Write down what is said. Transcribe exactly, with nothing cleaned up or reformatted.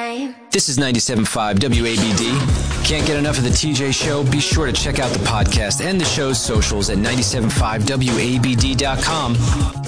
time. This is ninety-seven point five W A B D. Can't get enough of the T J Show? Be sure to check out the podcast and the show's socials at nine seven five W A B D dot com.